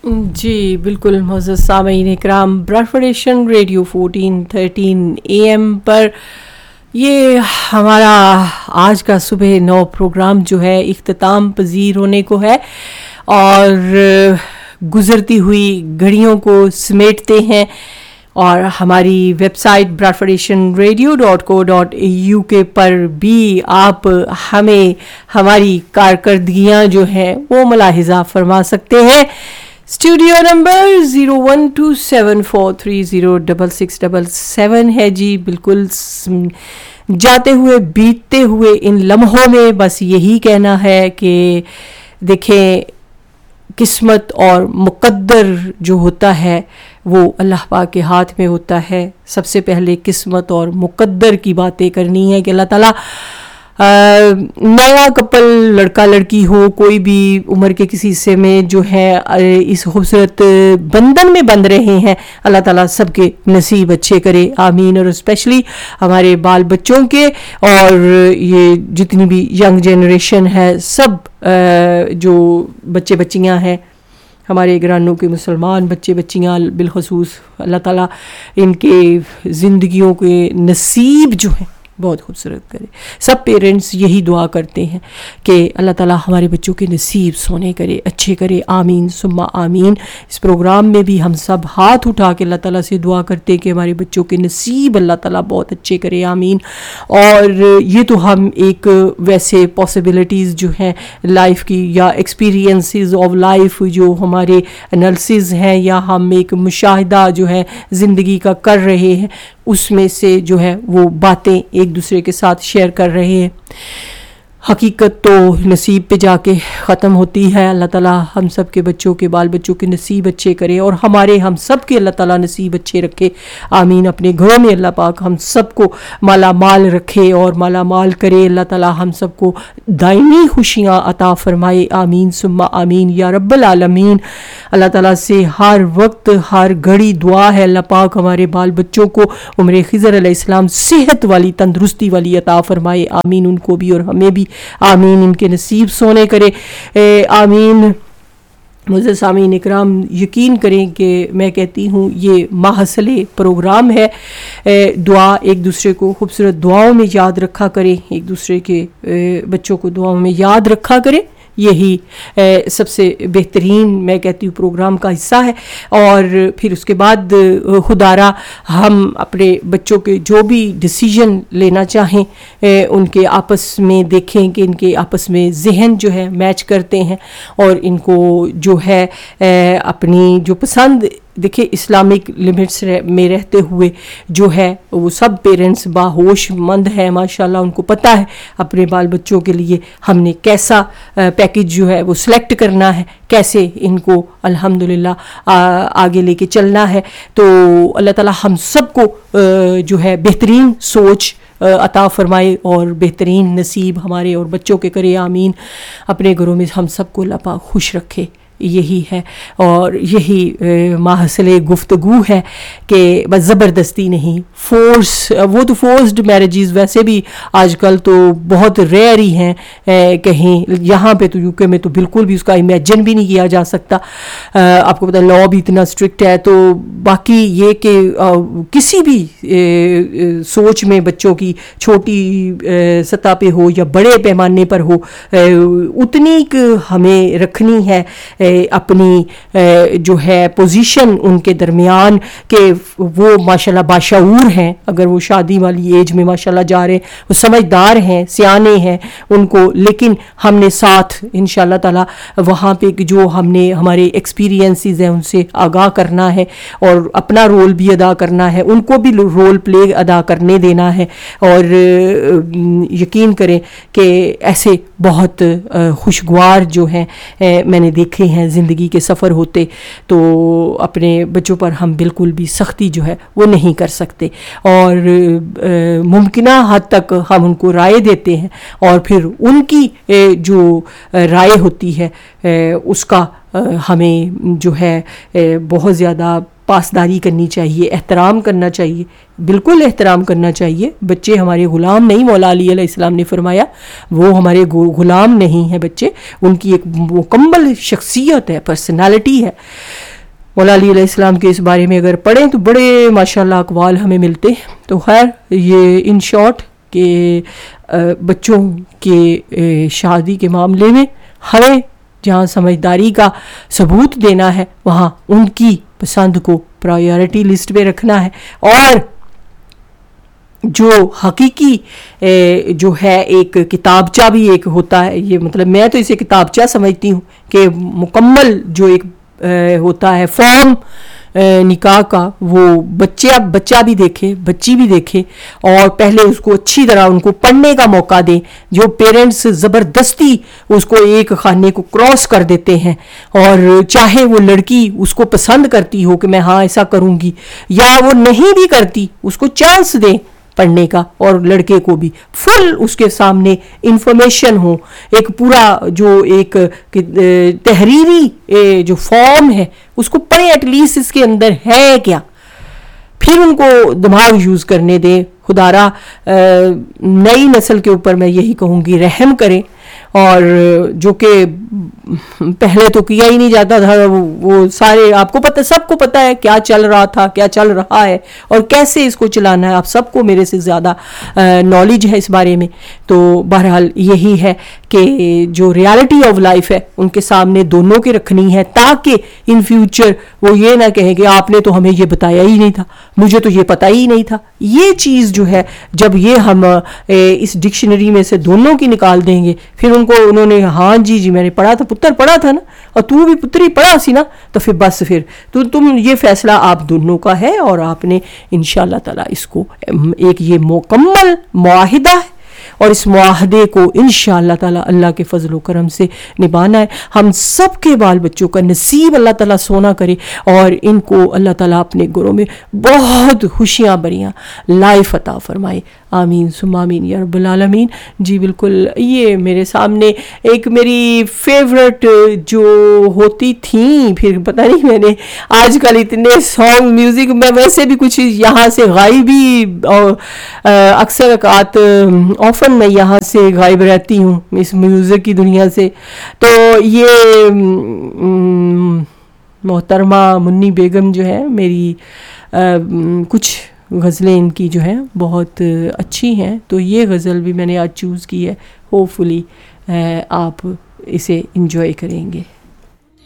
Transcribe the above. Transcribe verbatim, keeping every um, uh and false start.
جی بالکل معزز سامعین اکرام، براڈفورڈ Asian radio fourteen thirteen A M پر یہ ہمارا آج کا صبح نو پروگرام جو ہے اختتام پذیر ہونے کو ہے، اور گزرتی ہوئی گھڑیوں کو سمیٹتے ہیں، اور ہماری web site براڈفورڈ Asian radio dot کو ڈاٹ یو کے پر بھی آپ ہمیں ہماری کارکردگیاں جو ہیں وہ ملاحظہ فرما سکتے ہیں۔ Studio number zero one to seven four three zero double six double seven ہے جی۔ بالکل جاتے ہوئے بیتتے ہوئے ان لمحوں میں بس یہی کہنا ہے کہ دیکھیں، قسمت اور مقدر جو ہوتا ہے وہ اللہ پاک کے ہاتھ میں ہوتا ہے۔ سب سے پہلے قسمت اور مقدر کی باتیں کرنی ہے کہ اللہ تعالیٰ نیا کپل، لڑکا لڑکی ہو، کوئی بھی عمر کے کسی حصے میں جو ہے اس خوبصورت بندھن میں بندھ رہے ہیں، اللہ تعالیٰ سب کے نصیب اچھے کرے، آمین۔ اور اسپیشلی ہمارے بال بچوں کے اور یہ جتنی بھی ینگ جنریشن ہے، سب جو بچے بچیاں ہیں ہمارے گرانوں کے مسلمان بچے بچیاں بالخصوص، اللہ تعالیٰ ان کے زندگیوں کے نصیب جو ہیں بہت خوبصورت کرے۔ سب پیرنٹس یہی دعا کرتے ہیں کہ اللہ تعالیٰ ہمارے بچوں کے نصیب سونے کرے، اچھے کرے، آمین ثم آمین۔ اس پروگرام میں بھی ہم سب ہاتھ اٹھا کے اللہ تعالیٰ سے دعا کرتے ہیں کہ ہمارے بچوں کے نصیب اللہ تعالیٰ بہت اچھے کرے، آمین۔ اور یہ تو ہم ایک ویسے پاسبلٹیز جو ہیں لائف کی یا ایکسپیرینسز آف لائف جو ہمارے انالیسز ہیں یا ہم ایک مشاہدہ جو ہے زندگی کا کر رہے ہیں، اس میں سے جو ہے وہ باتیں ایک دوسرے کے ساتھ شیئر کر رہے ہیں۔ حقیقت تو نصیب پہ جا کے ختم ہوتی ہے۔ اللہ تعالیٰ ہم سب کے بچوں کے بال بچوں کے نصیب اچھے کرے، اور ہمارے ہم سب کے اللہ تعالیٰ نصیب اچھے رکھے، آمین۔ اپنے گھروں میں اللہ پاک ہم سب کو مالا مال رکھے اور مالا مال کرے، اللہ تعالیٰ ہم سب کو دائمی خوشیاں عطا فرمائے، آمین ثم آمین یا رب العالمین۔ اللہ تعالیٰ سے ہر وقت ہر گھڑی دعا ہے اللہ پاک ہمارے بال بچوں کو عمر خضر علیہ السلام صحت والی تندرستی والی عطا فرمائے، آمین، ان کو بھی اور ہمیں بھی، آمین، ان کے نصیب سونے کرے، آمین۔ معزز سامعین اکرام، یقین کریں کہ میں کہتی ہوں یہ ماحصل پروگرام ہے، دعا ایک دوسرے کو خوبصورت دعاؤں میں یاد رکھا کرے، ایک دوسرے کے بچوں کو دعاؤں میں یاد رکھا کرے، یہی سب سے بہترین میں کہتی ہوں پروگرام کا حصہ ہے۔ اور پھر اس کے بعد خدارا ہم اپنے بچوں کے جو بھی ڈیسیژن لینا چاہیں ان کے آپس میں دیکھیں کہ ان کے آپس میں ذہن جو ہے میچ کرتے ہیں، اور ان کو جو ہے اپنی جو پسند، دیکھیں اسلامک لمٹس میں رہتے ہوئے جو ہے وہ سب پیرنٹس باہوش مند ہیں ماشاءاللہ، ان کو پتہ ہے اپنے بال بچوں کے لیے ہم نے کیسا پیکج جو ہے وہ سلیکٹ کرنا ہے، کیسے ان کو الحمدللہ آگے لے کے چلنا ہے۔ تو اللہ تعالیٰ ہم سب کو جو ہے بہترین سوچ عطا فرمائے اور بہترین نصیب ہمارے اور بچوں کے کرے، آمین۔ اپنے گھروں میں ہم سب کو اللہ پاک خوش رکھے، یہی ہے، اور یہی ماحصل گفتگو ہے کہ بس زبردستی نہیں، فورس، وہ تو فورسڈ میرجز ویسے بھی آج کل تو بہت ریئر ہی ہیں، کہیں یہاں پہ تو یو کے میں تو بالکل بھی اس کا امیجن بھی نہیں کیا جا سکتا، آپ کو پتہ لا بھی اتنا اسٹرکٹ ہے۔ تو باقی یہ کہ کسی بھی سوچ میں بچوں کی چھوٹی سطح پہ ہو یا بڑے پیمانے پر ہو، اتنی ہمیں رکھنی ہے اپنی جو ہے پوزیشن ان کے درمیان کہ وہ ماشاءاللہ باشعور ہیں، اگر وہ شادی والی ایج میں ماشاءاللہ جا رہے ہیں، وہ سمجھدار ہیں، سیانے ہیں ان کو، لیکن ہم نے ساتھ انشاءاللہ تعالی وہاں پہ جو ہم نے ہمارے ایکسپیرینسز ہیں ان سے آگاہ کرنا ہے، اور اپنا رول بھی ادا کرنا ہے، ان کو بھی رول پلے ادا کرنے دینا ہے۔ اور یقین کریں کہ ایسے بہت خوشگوار جو ہیں میں نے دیکھے ہیں زندگی کے سفر ہوتے، تو اپنے بچوں پر ہم بالکل بھی سختی جو ہے وہ نہیں کر سکتے، اور ممکنہ حد تک ہم ان کو رائے دیتے ہیں، اور پھر ان کی جو رائے ہوتی ہے اس کا ہمیں جو ہے بہت زیادہ پاسداری کرنی چاہیے, احترام کرنا چاہیے, بالکل احترام کرنا چاہیے. بچے ہمارے غلام نہیں, مولا علی علیہ السلام نے فرمایا وہ ہمارے غلام نہیں ہیں بچے, ان کی ایک مکمل شخصیت ہے, پرسنالٹی ہے. مولا علی علیہ السلام کے اس بارے میں اگر پڑھیں تو بڑے ماشاءاللہ اقوال ہمیں ملتے ہیں. تو خیر یہ ان شارٹ کہ بچوں کے شادی کے معاملے میں ہمیں جہاں سمجھداری کا ثبوت دینا ہے وہاں ان کی پسند کو پرائیورٹی لسٹ پہ رکھنا ہے, اور جو حقیقی جو ہے ایک کتابچہ بھی ایک ہوتا ہے, یہ مطلب میں تو اسے کتابچہ سمجھتی ہوں کہ مکمل جو ایک ہوتا ہے فارم نکاح کا, وہ بچہ بچہ بھی دیکھے, بچی بھی دیکھے, اور پہلے اس کو اچھی طرح ان کو پڑھنے کا موقع دیں. جو پیرنٹس زبردستی اس کو ایک خانے کو کراس کر دیتے ہیں, اور چاہے وہ لڑکی اس کو پسند کرتی ہو کہ میں ہاں ایسا کروں گی, یا وہ نہیں بھی کرتی, اس کو چانس دیں پڑھنے کا, اور لڑکے کو بھی فل اس کے سامنے انفارمیشن ہو, ایک پورا جو ایک تحریری جو فارم ہے اس کو پڑھیں, ایٹ لیسٹ اس کے اندر ہے کیا, پھر ان کو دماغ یوز کرنے دیں. خدا را نئی نسل کے اوپر میں یہی کہوں گی رحم کریں, اور جو کہ پہلے تو کیا ہی نہیں جاتا تھا, وہ سارے آپ کو پتہ, سب کو پتہ ہے کیا چل رہا تھا, کیا چل رہا ہے, اور کیسے اس کو چلانا ہے. آپ سب کو میرے سے زیادہ نالج ہے اس بارے میں. تو بہرحال یہی ہے کہ جو ریالٹی آف لائف ہے ان کے سامنے دونوں کی رکھنی ہے, تاکہ ان فیوچر وہ یہ نہ کہیں کہ آپ نے تو ہمیں یہ بتایا ہی نہیں تھا, مجھے تو یہ پتہ ہی نہیں تھا. یہ چیز جو ہے جب یہ ہم اس ڈکشنری میں سے دونوں کی نکال دیں گے, پھر ان کو انہوں نے ہاں جی جی میں نے پڑھا تھا, پتر پڑھا تھا نا, اور تو بھی پتری پڑھا سی نا, تو پھر بس پھر تو تم یہ فیصلہ آپ دونوں کا ہے, اور آپ نے انشاءاللہ تعالی اس کو ایک یہ مکمل معاہدہ ہے, اور اس معاہدے کو انشاءاللہ تعالی اللہ کے فضل و کرم سے نبھانا ہے. ہم سب کے بال بچوں کا نصیب اللہ تعالی سونا کرے, اور ان کو اللہ تعالی اپنے گھروں میں بہت خوشیاں بریاں لائف عطا فرمائے. آمین ثم آمین یا رب العالمین. جی بالکل, یہ میرے سامنے ایک میری فیورٹ جو ہوتی تھیں, پھر پتہ نہیں میں نے آج کل اتنے سانگ میوزک میں ویسے بھی کچھ یہاں سے غائب بھی, اکثر اوقات آفن میں یہاں سے غائب رہتی ہوں اس میوزک کی دنیا سے. تو یہ محترمہ منی بیگم جو ہے میری, کچھ غزلیں ان کی جو ہیں بہت اچھی ہیں, تو یہ غزل بھی میں نے آج چوز کی ہے. ہوپ فلی آپ اسے انجوائے کریں گے.